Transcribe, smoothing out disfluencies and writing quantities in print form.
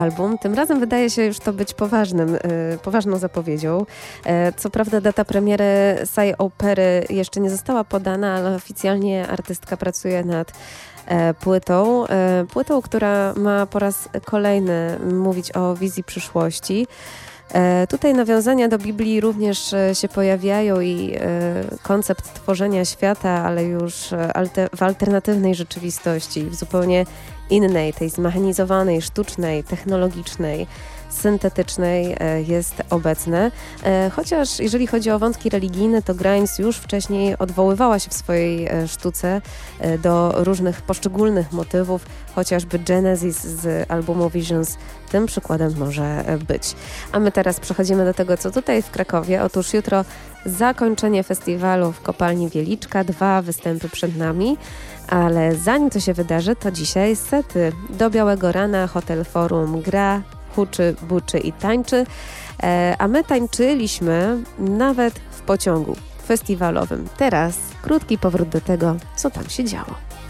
album. Tym razem wydaje się już to być poważną zapowiedzią. Co prawda data premiery Psy Opery jeszcze nie została podana, ale oficjalnie artystka pracuje nad płytą, która ma po raz kolejny mówić o wizji przyszłości. Tutaj nawiązania do Biblii również się pojawiają i koncept tworzenia świata, ale już w alternatywnej rzeczywistości, w zupełnie innej, tej zmechanizowanej, sztucznej, technologicznej, syntetycznej jest obecne. Chociaż jeżeli chodzi o wątki religijne, to Grimes już wcześniej odwoływała się w swojej sztuce do różnych poszczególnych motywów, chociażby Genesis z albumu Visions tym przykładem może być. A my teraz przechodzimy do tego, co tutaj w Krakowie. Otóż jutro zakończenie festiwalu w Kopalni Wieliczka, 2 występy przed nami, ale zanim to się wydarzy, to dzisiaj sety. Do białego rana Hotel Forum gra, huczy, buczy i tańczy, a my tańczyliśmy nawet w pociągu festiwalowym. Teraz krótki powrót do tego, co tam się działo.